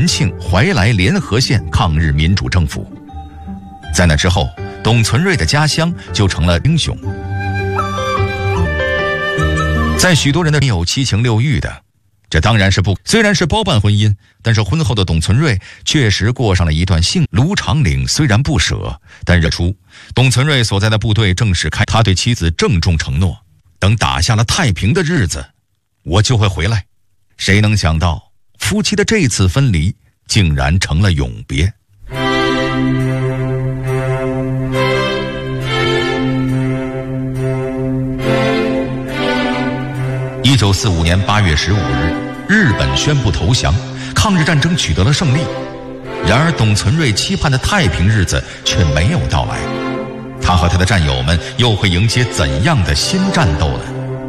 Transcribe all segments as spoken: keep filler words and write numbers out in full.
延庆、怀来联合县抗日民主政府。在那之后，董存瑞的家乡就成了英雄。在许多人的没有七情六欲的，这当然是不，虽然是包办婚姻，但是婚后的董存瑞确实过上了一段幸。卢长岭虽然不舍，但日出，董存瑞所在的部队正式开，他对妻子郑重承诺，等打下了太平的日子，我就会回来。谁能想到，夫妻的这次分离竟然成了永别。一九四五年八月十五日，日本宣布投降，抗日战争取得了胜利。然而，董存瑞期盼的太平日子却没有到来。他和他的战友们又会迎接怎样的新战斗呢？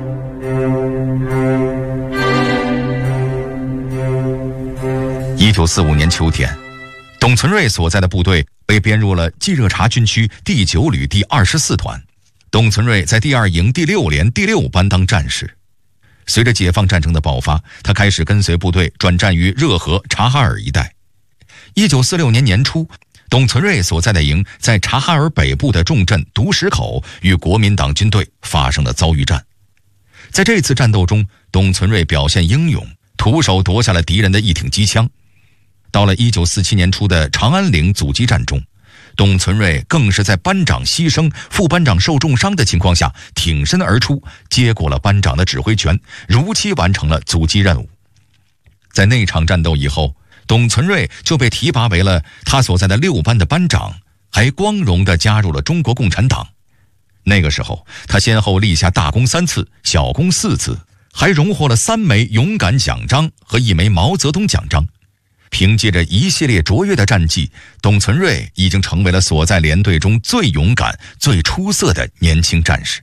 一九四五年秋天，董存瑞所在的部队被编入了冀热察军区第九旅第二十四团。董存瑞在第二营第六连第六班当战士。随着解放战争的爆发，他开始跟随部队转战于热河、察哈尔一带。一九四六年年初，董存瑞所在的营在察哈尔北部的重镇独石口与国民党军队发生了遭遇战。在这次战斗中，董存瑞表现英勇，徒手夺下了敌人的一挺机枪。到了一九四七年初的长安岭阻击战中，董存瑞更是在班长牺牲、副班长受重伤的情况下挺身而出，接过了班长的指挥权，如期完成了阻击任务。在那场战斗以后，董存瑞就被提拔为了他所在的六班的班长，还光荣地加入了中国共产党。那个时候，他先后立下大功三次，小功四次，还荣获了三枚勇敢奖章和一枚毛泽东奖章。凭借着一系列卓越的战绩，董存瑞已经成为了所在连队中最勇敢、最出色的年轻战士。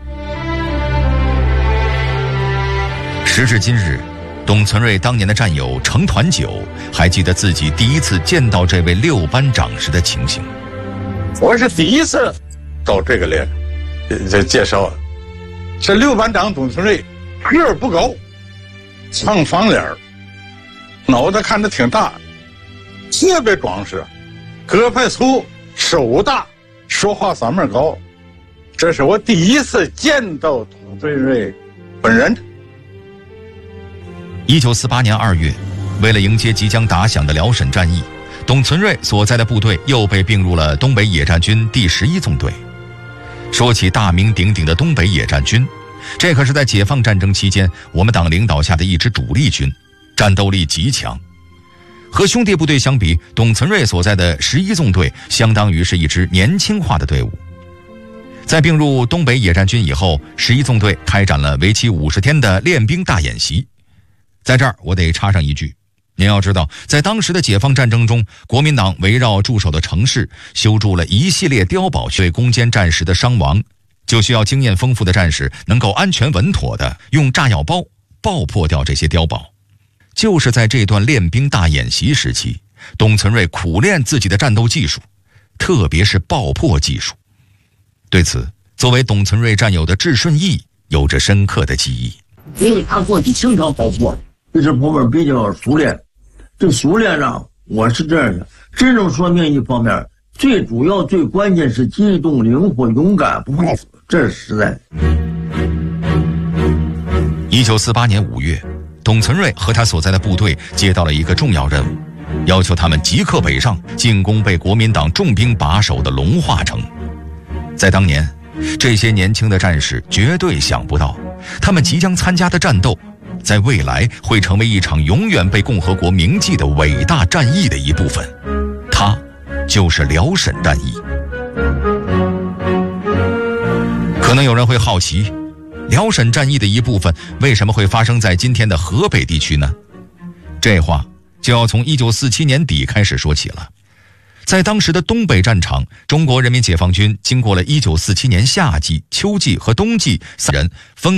时至今日，董存瑞当年的战友程团九还记得自己第一次见到这位六班长时的情形。 我是第一次到这个连，这介绍，这六班长董存瑞个儿不高，长方脸儿，脑袋看着挺大，特别壮实，胳膊粗，手大，说话嗓门高。这是我第一次见到董存瑞本人。 一九四八年二月，为了迎接即将打响的辽沈战役，董存瑞所在的部队又被并入了东北野战军第十一纵队。说起大名鼎鼎的东北野战军，这可是在解放战争期间我们党领导下的一支主力军，战斗力极强。和兄弟部队相比，董存瑞所在的十一纵队相当于是一支年轻化的队伍。在并入东北野战军以后，十一纵队开展了为期五十天的练兵大演习。在这儿我得插上一句，您要知道，在当时的解放战争中，国民党围绕驻守的城市修筑了一系列碉堡，对攻坚战时的伤亡，就需要经验丰富的战士能够安全稳妥地用炸药包爆破掉这些碉堡。就是在这段练兵大演习时期，董存瑞苦练自己的战斗技术，特别是爆破技术。对此，作为董存瑞战友的智顺义有着深刻的记忆。 因为他做的清朝爆破，这是我们比较熟练。这熟练上，我是这样的，真正说明一方面，最主要、最关键是机动、灵活、勇敢、不怕死，这是实在。 一九四八年五月，董存瑞和他所在的部队接到了一个重要任务，要求他们即刻北上，进攻被国民党重兵把守的龙化城。在当年，这些年轻的战士绝对想不到，他们即将参加的战斗，在未来会成为一场永远被共和国铭记的伟大战役的一部分，它就是辽沈战役。可能有人会好奇，辽沈战役的一部分为什么会发生在今天的河北地区呢？这话就要从一九四七年底开始说起了。在当时的东北战场，中国人民解放军经过了一九四七年夏季、秋季和冬季三人分